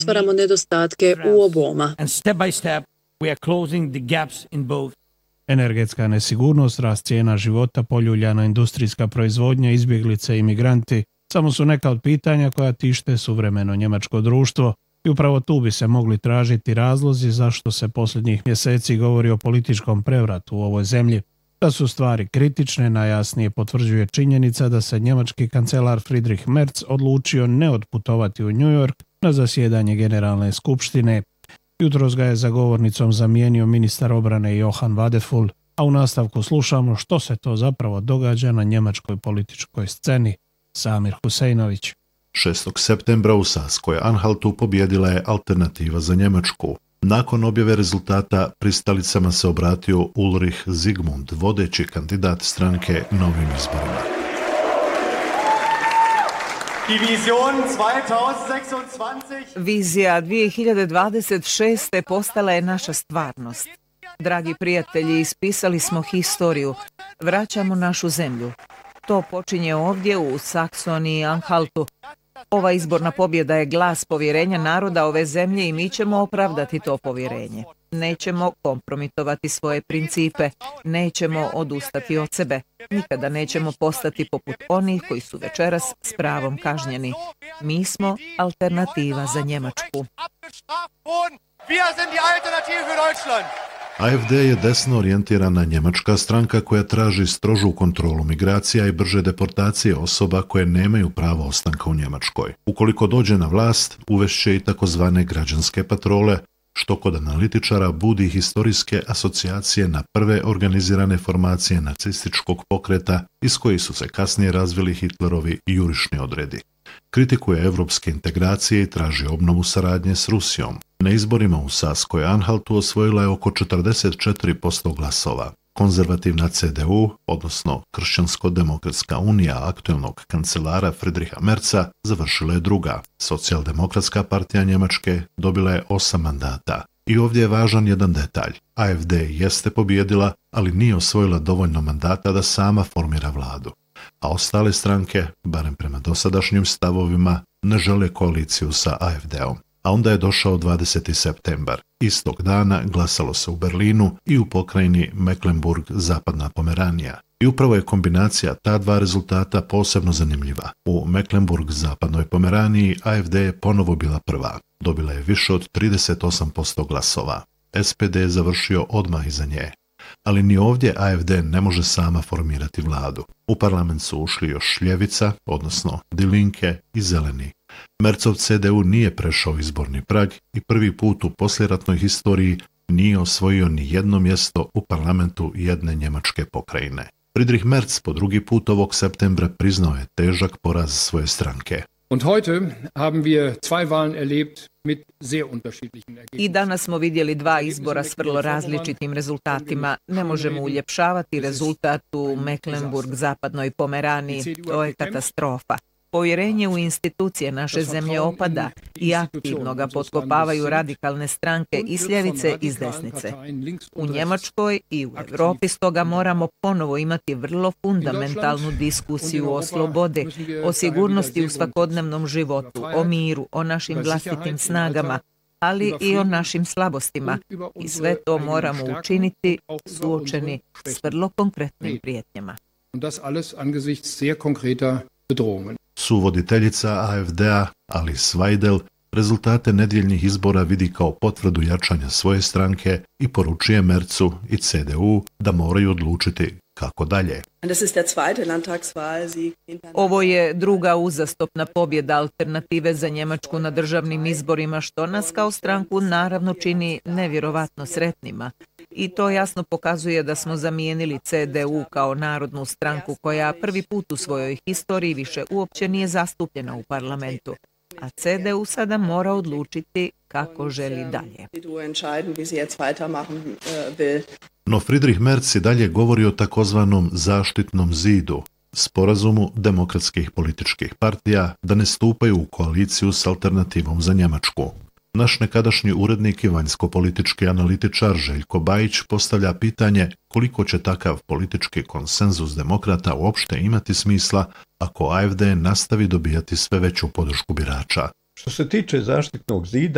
Stvaramo nedostatke u oboma. And step by step we are closing the gaps in both. Energetska nesigurnost, rast cijena života, poljuljana industrijska proizvodnja, izbjeglice i migranti samo su neka od pitanja koja tište suvremeno njemačko društvo i upravo tu bi se mogli tražiti razlozi zašto se posljednjih mjeseci govori o političkom prevratu u ovoj zemlji. Da su stvari kritične, najjasnije potvrđuje činjenica da se njemački kancelar Friedrich Merz odlučio ne odputovati u New York na zasjedanje Generalne skupštine. Jutros ga je za govornicom zamijenio ministar obrane Johann Wadephul, a u nastavku slušamo što se to zapravo događa na njemačkoj političkoj sceni. Samir Huseinović. 6. septembra u Saskoj Anhaltu pobjedila je Alternativa za Njemačku. Nakon objave rezultata pristalicama se obratio Ulrich Zygmunt, vodeći kandidat stranke na ovim izborima. Vizija 2026. postala je naša stvarnost. Dragi prijatelji, ispisali smo historiju. Vraćamo našu zemlju. To počinje ovdje u Saksoniji i Anhaltu. Ova izborna pobjeda je glas povjerenja naroda ove zemlje i mi ćemo opravdati to povjerenje. Nećemo kompromitovati svoje principe, nećemo odustati od sebe, nikada nećemo postati poput onih koji su večeras s pravom kažnjeni. Mi smo alternativa za Njemačku. AfD je desno orijentirana njemačka stranka koja traži strožu kontrolu migracija i brže deportacije osoba koje nemaju pravo ostanka u Njemačkoj. Ukoliko dođe na vlast, uvešće i takozvane građanske patrole, što kod analitičara budi historijske asocijacije na prve organizirane formacije nacističkog pokreta iz kojih su se kasnije razvili Hitlerovi jurišni odredi. Kritikuje evropske integracije i traži obnovu saradnje s Rusijom. Na izborima u Saskoj Anhaltu osvojila je oko 44% glasova. Konzervativna CDU, odnosno Kršćansko-demokratska unija aktuelnog kancelara Friedricha Merza, završila je druga. Socijaldemokratska partija Njemačke dobila je 8 mandata. I ovdje je važan jedan detalj. AfD jeste pobjedila, ali nije osvojila dovoljno mandata da sama formira vladu. A ostale stranke, barem prema dosadašnjim stavovima, ne žele koaliciju sa AfD-om. A onda je došao 20. septembar. Istog dana glasalo se u Berlinu i u pokrajini Mecklenburg-Zapadna Pomeranija. I upravo je kombinacija ta dva rezultata posebno zanimljiva. U Mecklenburg-Zapadnoj Pomeraniji AfD je ponovo bila prva. Dobila je više od 38% glasova. SPD je završio odmah iza nje. Ali ni ovdje AfD ne može sama formirati vladu. U parlament su ušli još ljevica, odnosno Die Linke i zeleni. Merzov CDU nije prešao izborni prag i prvi put u poslijeratnoj historiji nije osvojio ni jedno mjesto u parlamentu jedne njemačke pokrajine. Friedrich Merz po drugi put ovog septembra priznao je težak poraz svoje stranke. Und heute haben wir zwei Wahlen erlebt mit sehr unterschiedlichen Ergebnissen. I danas smo vidjeli dva izbora s vrlo različitim rezultatima. Ne možemo uljepšavati rezultat u Mecklenburg-Zapadnoj Pomeraniji. To je katastrofa. Povjerenje u institucije naše zemlje opada i aktivno ga potkopavaju radikalne stranke i s ljevice i s desnice. U Njemačkoj i u Europi stoga moramo ponovo imati vrlo fundamentalnu diskusiju o slobodi, o sigurnosti u svakodnevnom životu, o miru, o našim vlastitim snagama, ali i o našim slabostima. I sve to moramo učiniti suočeni s vrlo konkretnim prijetnjama. Und das alles angesichts sehr konkreter Bedrohungen. Suvoditeljica AfD-a Alice Weidel rezultate nedjeljnih izbora vidi kao potvrdu jačanja svoje stranke i poručuje Merzu i CDU da moraju odlučiti kako dalje. Ovo je druga uzastopna pobjeda Alternative za Njemačku na državnim izborima, što nas kao stranku naravno čini nevjerovatno sretnima. I to jasno pokazuje da smo zamijenili CDU kao narodnu stranku koja prvi put u svojoj historiji više uopće nije zastupljena u parlamentu. A CDU sada mora odlučiti kako želi dalje. No Friedrich Merz i dalje govori o takozvanom zaštitnom zidu, sporazumu demokratskih političkih partija da ne stupaju u koaliciju s Alternativom za Njemačku. Naš nekadašnji urednik i vanjsko-politički analitičar Željko Bajić postavlja pitanje koliko će takav politički konsenzus demokrata uopšte imati smisla ako AfD nastavi dobijati sve veću podršku birača. Što se tiče zaštitnog zida,